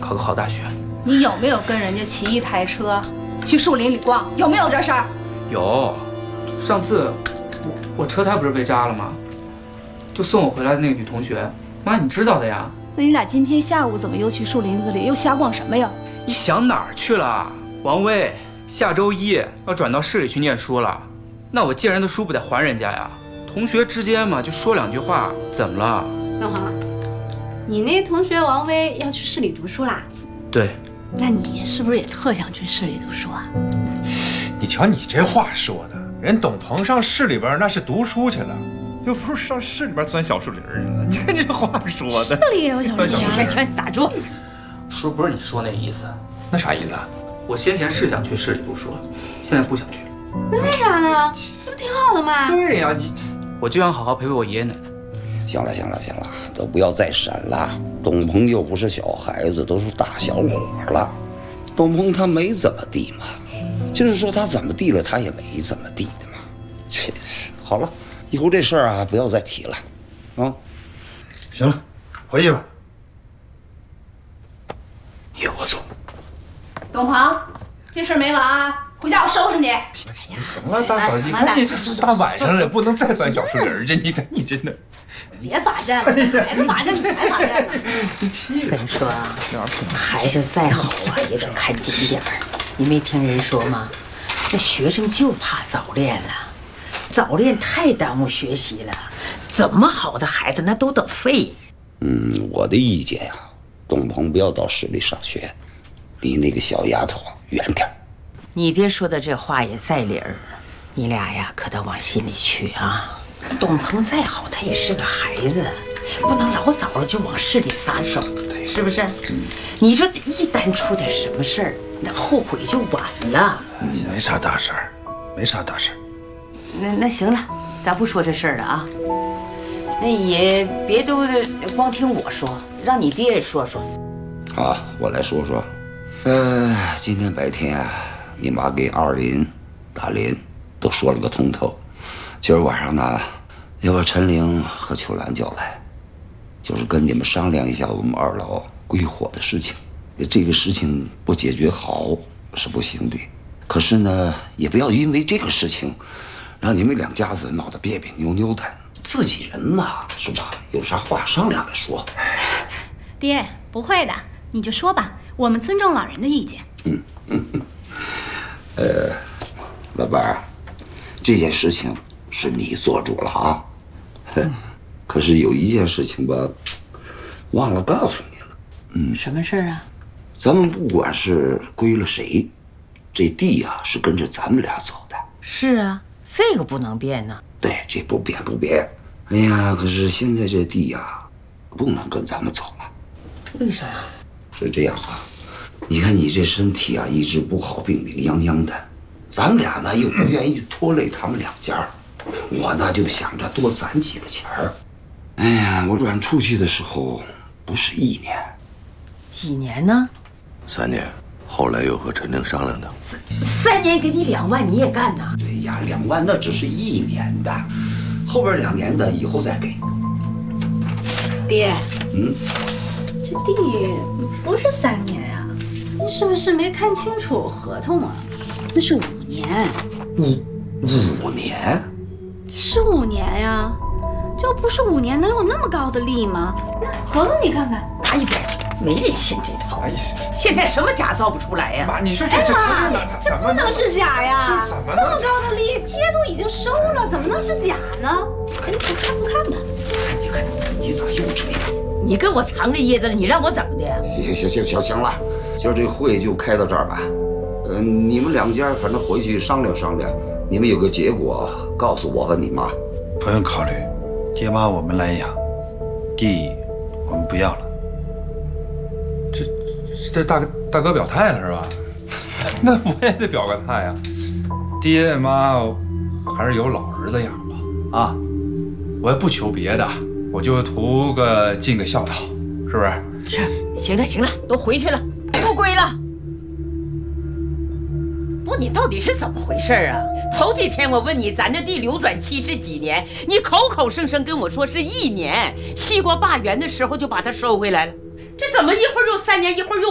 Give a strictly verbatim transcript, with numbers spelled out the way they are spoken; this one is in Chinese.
考个好大学。 你有没有跟人家骑一台车去树林里逛？有没有这事儿？ 有，上次我我车胎不是被扎了吗？就送我回来的那个女同学，妈，你知道的呀。 那你俩今天下午怎么又去树林子里又瞎逛什么呀？ 你想哪儿去了，王威？下周一要转到市里去念书了，那我借人的书不得还人家呀？同学之间嘛，就说两句话，怎么了？ 东航，你那同学王威要去市里读书啦？ 对。 那你是不是也特想去市里读书啊？ 你瞧你这话说的，人董鹏上市里边那是读书去了，又不是上市里边钻小树林去了。你看你这话说的， 市里也有小树林。 行行行，打住！ 叔不是你说那意思。 那啥意思啊？ 我先前是想去市里读书，现在不想去了。 那为啥呢？这不挺好的吗？ 对呀，你我就想好好陪陪我爷爷奶奶。 行了行了行了，都不要再闪了。东鹏又不是小孩子，都是大小伙了。东鹏他没怎么地嘛，就是说他怎么地了，他也没怎么地的嘛。真是，好了，以后这事儿啊不要再提了，啊。 行了，回去吧。 爷，我走。 东鹏，这事儿没完啊！回家我收拾你。 行了，大嫂，你看你大晚上了，也不能再钻小树林去。你看你真的。 别罚站了，孩子罚站还罚站呢。 跟你说啊，孩子再好啊，也得看紧点儿。你没听人说吗？那学生就怕早恋了，早恋太耽误学习了。怎么好的孩子那都得废。 嗯，我的意见呀、啊，东鹏不要到市里上学，离那个小丫头远点。 你爹说的这话也在理儿，你俩呀可得往心里去啊。董鹏再好，他也是个孩子，不能老早就往市里撒手，是不是？嗯、你说一旦出点什么事儿，那后悔就晚了。 没啥大事儿，没啥大事儿。 那那行了，咱不说这事儿了啊。那也别都光听我说，让你爹也说说。 好，我来说说。呃，今天白天啊，你妈给二林、大林都说了个通透。今儿晚上呢，要把陈玲和秋兰叫来，就是跟你们商量一下我们二老归伙的事情。这个事情不解决好是不行的，可是呢，也不要因为这个事情，让你们两家子闹得别别扭扭的。自己人嘛，是吧？有啥话商量着说。 爹，不会的，你就说吧，我们尊重老人的意见。 嗯嗯嗯。呃，老伴儿，这件事情是你做主了啊。嗯、可是有一件事情吧，忘了告诉你了。 嗯，什么事儿啊？ 咱们不管是归了谁，这地呀、啊、是跟着咱们俩走的。 是啊，这个不能变呢。 对，这不变不变。哎呀，可是现在这地呀、啊，不能跟咱们走了。 为啥？ 是这样啊，你看你这身体啊，一直不好，病病殃殃的。咱们俩呢又不愿意拖累他们两家，我呢就想着多攒几个钱儿。哎呀，我转出去的时候不是一年， 几年呢？ 三年。后来又和陈玲商量的， 三三年给你两万，你也干呐？ 对呀，两万那只是一年的，后边两年的以后再给。 爹， 嗯， 这地不是三年呀、啊，你是不是没看清楚合同啊？那是五年。 五五年？ 是五年呀，这要不是五年，能有那么高的利吗？合同你看看， 拿一边去，没人信这套。哎呀，现在什么假造不出来呀？ 妈，你说这哎这妈，这不能是假呀！ 这这么高的利，爹都已经收了，怎么能是假呢？哎，不看不看吧。 你看你咋又这样？ 你跟我藏着掖着了，你让我怎么的？ 行行行行行了，今儿这会就开到这儿吧。嗯、呃，你们两家反正回去商量商量，你们有个结果告诉我和你妈。 不用考虑，爹妈我们来养，地我们不要了。 这这大哥大哥表态了是吧？那我也得表个态呀。爹妈还是有老儿子养吧啊！我也不求别的，我就图个尽个孝道，是不是？ 是。行了行了，都回去了，不归了。不，你到底是怎么回事啊？头几天我问你，咱这地流转期是几年？你口口声声跟我说是一年，西瓜罢园的时候就把它收回来了。这怎么一会儿又三年，一会儿又